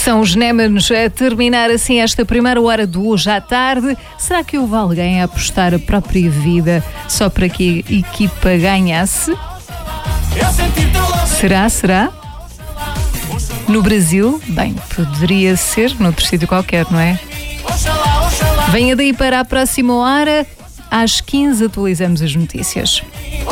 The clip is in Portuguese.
São os Némanos a terminar assim esta primeira hora de hoje à tarde. Será que houve alguém a apostar a própria vida só para que a equipa ganhasse? Será? No Brasil? Bem, poderia ser noutro sítio qualquer, não é? Venha daí para a próxima hora. Às 15 atualizamos as notícias.